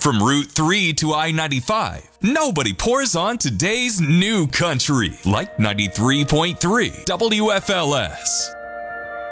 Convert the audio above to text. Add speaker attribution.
Speaker 1: From Route 3 to I-95, nobody pours on today's new country like 93.3 WFLS.